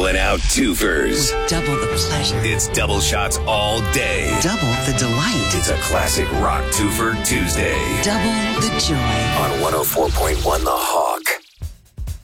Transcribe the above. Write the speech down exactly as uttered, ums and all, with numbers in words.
Doubling out twofers. Double the pleasure. It's double shots all day. Double the delight. It's a classic rock twofer Tuesday. Double the joy. On one oh four point one The Hog.